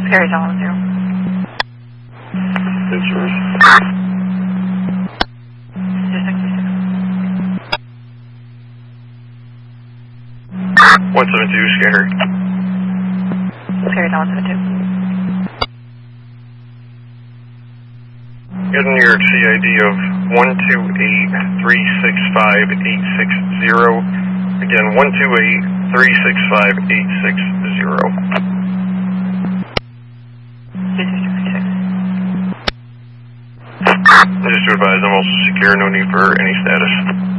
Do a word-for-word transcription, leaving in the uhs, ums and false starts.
Carries on zero. Thanks, George. two sixty-six. one seven two, scanner. Carries on one seven two. Getting your C I D of one two eight three six five eight six zero. Again, one two eight three six five eight six zero. two sixty-six. Just to advise, I'm also secure, no need for any status.